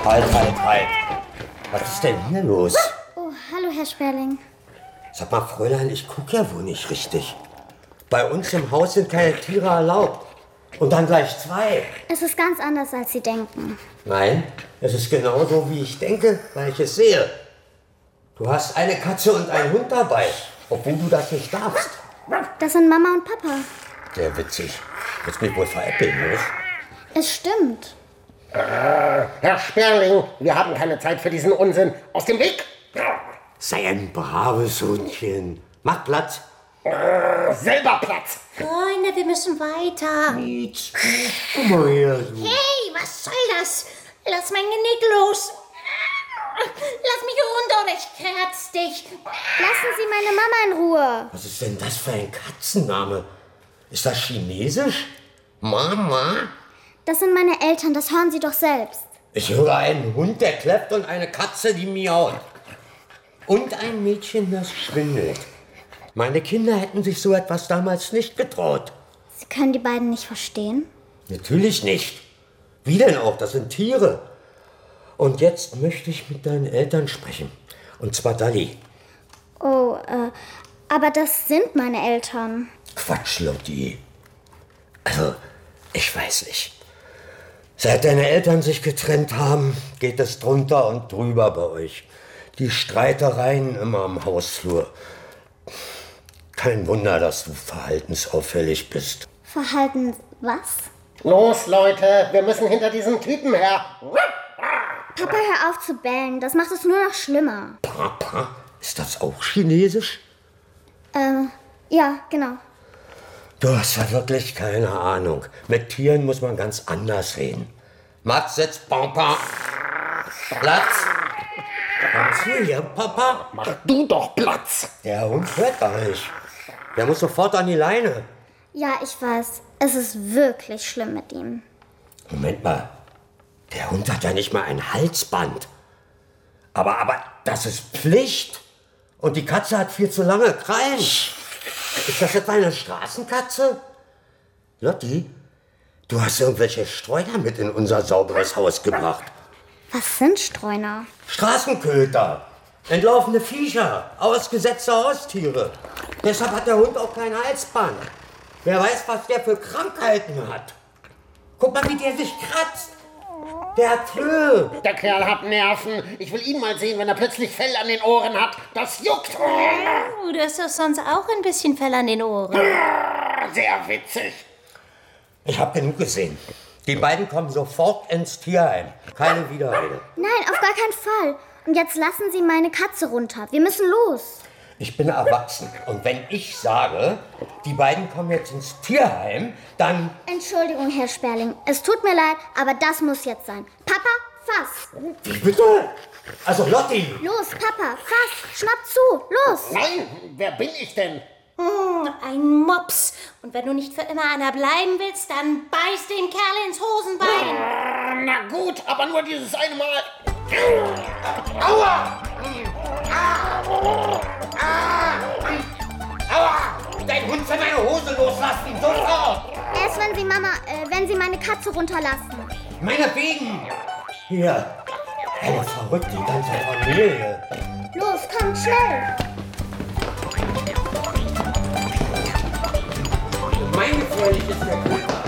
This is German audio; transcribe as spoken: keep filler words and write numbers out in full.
Halt, halt, halt. Was ist denn hier los? Oh, hallo, Herr Sperling. Sag mal, Fräulein, ich gucke ja wohl nicht richtig. Bei uns im Haus sind keine Tiere erlaubt. Und dann gleich zwei. Es ist ganz anders, als Sie denken. Nein, es ist genau so, wie ich denke, weil ich es sehe. Du hast eine Katze und einen Hund dabei, obwohl du das nicht darfst. Das sind Mama und Papa. Sehr witzig. Jetzt mich wohl veräppeln, los. Es stimmt. Äh, Herr Sperling, wir haben keine Zeit für diesen Unsinn. Aus dem Weg! Sei ein braves Hundchen. Mach Platz. Äh, selber Platz! Freunde, wir müssen weiter. Mietz, komm mal her, du. Hey, was soll das? Lass mein Genick los. Lass mich runter oder ich kratz dich. Lassen Sie meine Mama in Ruhe. Was ist denn das für ein Katzenname? Ist das chinesisch? Mama? Das sind meine Eltern, das hören Sie doch selbst. Ich höre einen Hund, der kleppt und eine Katze, die miaut. Und ein Mädchen, das schwindelt. Meine Kinder hätten sich so etwas damals nicht getraut. Sie können die beiden nicht verstehen? Natürlich nicht. Wie denn auch? Das sind Tiere. Und jetzt möchte ich mit deinen Eltern sprechen. Und zwar Dalli. Oh, äh, aber das sind meine Eltern. Quatsch, Lotti. Also, ich weiß nicht. Seit deine Eltern sich getrennt haben, geht es drunter und drüber bei euch. Die Streitereien immer am Hausflur. Kein Wunder, dass du verhaltensauffällig bist. Verhalten was? Los, Leute, wir müssen hinter diesem Typen her. Papa, hör auf zu bellen, das macht es nur noch schlimmer. Papa? Ist das auch chinesisch? Ähm, ja, genau. Du hast ja wirklich keine Ahnung. Mit Tieren muss man ganz anders reden. Max, setz Papa. Platz. Komm zu hier, Papa. Mach du doch Platz! Der Hund hört gar nicht. Der muss sofort an die Leine. Ja, ich weiß, es ist wirklich schlimm mit ihm. Moment mal. Der Hund hat ja nicht mal ein Halsband. Aber, aber, das ist Pflicht. Und die Katze hat viel zu lange Krallen. Ist das etwa eine Straßenkatze? Lotti, du hast irgendwelche Streuner mit in unser sauberes Haus gebracht. Was sind Streuner? Straßenköter, entlaufene Viecher, ausgesetzte Haustiere. Deshalb hat der Hund auch kein Halsband. Wer weiß, was der für Krankheiten hat. Guck mal, wie der sich kratzt. Der hat Flöhe. Der Kerl hat Nerven. Ich will ihn mal sehen, wenn er plötzlich Fell an den Ohren hat. Das juckt. Oh, du hast doch sonst auch ein bisschen Fell an den Ohren. Sehr witzig. Ich hab genug gesehen. Die beiden kommen sofort ins Tierheim. Keine Widerrede. Nein, auf gar keinen Fall. Und jetzt lassen Sie meine Katze runter. Wir müssen los. Ich bin erwachsen. Und wenn ich sage, die beiden kommen jetzt ins Tierheim, dann... Entschuldigung, Herr Sperling. Es tut mir leid, aber das muss jetzt sein. Papa, fass. Wie bitte? Also Lotti! Los, Papa, fass. Schnapp zu. Los. Nein, wer bin ich denn? Hm, ein Mops. Und wenn du nicht für immer einer bleiben willst, dann beiß den Kerl ins Hosenbein. Na gut, aber nur dieses eine Mal. Aua! Aua! Dein Hund soll meine Hose loslassen, sofort! Erst wenn Sie Mama, äh, wenn Sie meine Katze runterlassen. Meinetwegen! Hier, eine verrückte ganze Familie. Los, kommt schnell. Mein gefährlich ist der Hund.